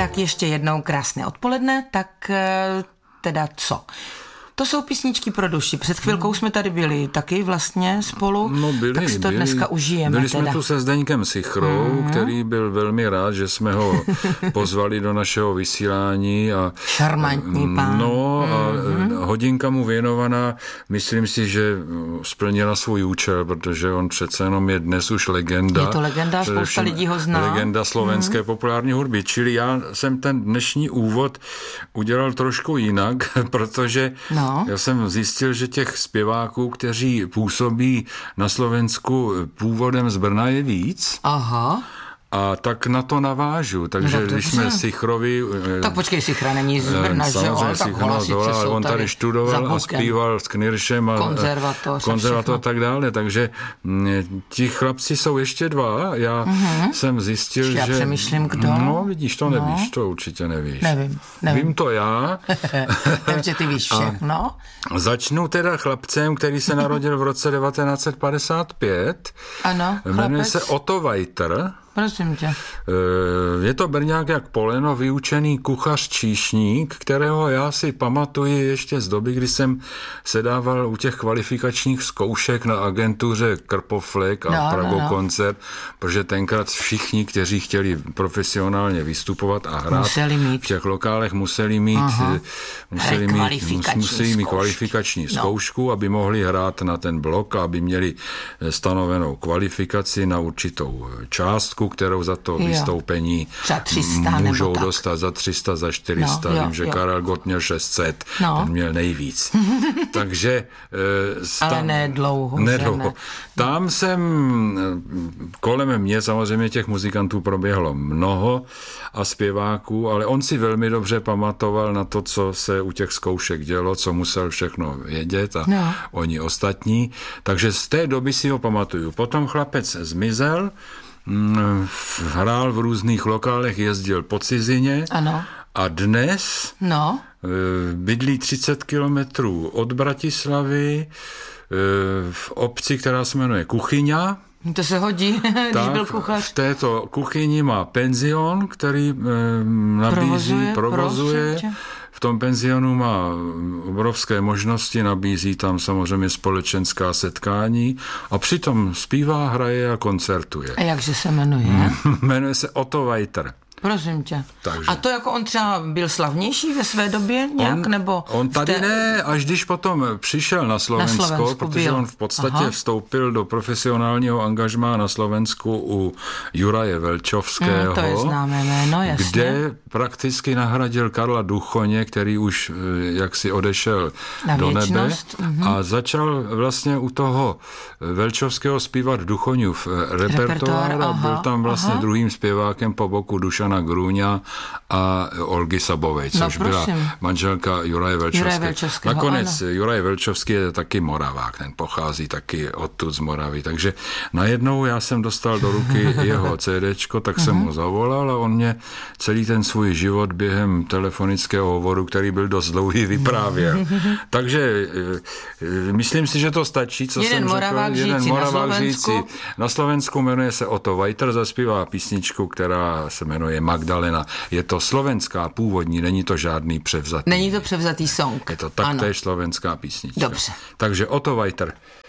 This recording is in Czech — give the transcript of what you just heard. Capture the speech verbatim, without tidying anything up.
Tak ještě jednou krásné odpoledne, tak teda co? To jsou písničky pro duši. Před chvilkou jsme tady byli taky vlastně spolu, no byli, tak si to byli, dneska užijeme. Byli jsme teda. tu se Zdeňkem Sichrou, mm. který byl velmi rád, že jsme ho pozvali do našeho vysílání. A, šarmantní pán. No a mm. hodinka mu věnovaná, myslím si, že splnila svůj účel, protože on přece jenom je dnes už legenda. Je to legenda, spousta lidí ho zná. Legenda slovenské mm. populární hudby. Čili já jsem ten dnešní úvod udělal trošku jinak, protože no. Já jsem zjistil, že těch zpěváků, kteří působí na Slovensku původem z Brna, je víc. Aha. A tak na to navážu. Takže no, když jsme Sichrovi... Tak počkej, Sichra není z Brna, že jo? Ale tak Holasice jsou on tady študoval a zpíval s Kniršem a konzervatoř, konzervatoř a tak dále. Takže ti chlapci jsou ještě dva. Já uh-huh. jsem zjistil, já že... Já přemýšlím, kdo? No, vidíš, to nevíš, no. to určitě nevíš. Nevím, nevím. Vím to já. Vím, že ty víš všechno. Začnu teda chlapcem, který se narodil v roce devatenáct set padesát pět. Ano, jmenuje se Otto Vajter. Prosím tě. Je to Brňák jak poleno, vyučený kuchař číšník, kterého já si pamatuji ještě z doby, kdy jsem sedával u těch kvalifikačních zkoušek na agentuře Krpoflek a no, Prago no, no. koncert, protože tenkrát všichni, kteří chtěli profesionálně vystupovat a hrát v těch lokálech, museli mít, museli mít, museli mít kvalifikační no. zkoušku, aby mohli hrát na ten blok, aby měli stanovenou kvalifikaci na určitou částku, kterou za to jo. vystoupení můžou dostat za tři sta, za čtyři sta. No, jo, Vím, že jo. Karel Gott měl šest set, no. ten měl nejvíc. Takže... Sta... Ale nedlouho. Nedlouho. Ne. Tam jsem, kolem mě samozřejmě těch muzikantů proběhlo mnoho a zpěváků, ale on si velmi dobře pamatoval na to, co se u těch zkoušek dělo, co musel všechno vědět a no. oni ostatní. Takže z té doby si ho pamatuju. Potom chlapec zmizel, hrál v různých lokálech, jezdil po cizině ano. a dnes no. bydlí třicet kilometrů od Bratislavy v obci, která se jmenuje Kuchyňa. To se hodí, když tak, byl kuchař. V této kuchyni má penzion, který nabízí, provozuje. provozuje. V tom penzionu má obrovské možnosti, nabízí tam samozřejmě společenská setkání a přitom zpívá, hraje a koncertuje. A jakže se jmenuje? Jmenuje se Otto Vajter. Prosím tě. Takže. A to jako on třeba byl slavnější ve své době nějak? On, nebo on tady té... ne, až když potom přišel na Slovensko, na Slovensku protože byl. on v podstatě Aha. vstoupil do profesionálního angažmá na Slovensku u Juraje Velčovského. Mm, to je známé jméno, jasně. Kde prakticky nahradil Karla Duchoně, který už jaksi odešel na do věčnost. nebe mm-hmm. a začal vlastně u toho Velčovského zpívat Duchoňův repertoár a byl tam vlastně aha. druhým zpěvákem po boku Dušana Grůňa a Olgy Sabovej, což no, byla manželka Juraje Velčovského. Nakonec ano. Juraj Velčovský je taky Moravák, ten pochází taky odtud z Moravy. Takže najednou já jsem dostal do ruky jeho CDčko, tak jsem mu zavolal a on mě celý ten svůj život během telefonického hovoru, který byl dost dlouhý, vyprávěl. Takže myslím si, že to stačí, co jeden jsem Moravák řekl. Jeden Moravák žijící na Slovensku, jmenuje se Otto Vajter, zaspívá písničku, která se jmenuje Magdalena. Je to slovenská původní, není to žádný převzatý. Není to převzatý song. Je to taktéž slovenská písnička. Dobře. Takže Otto Vajter.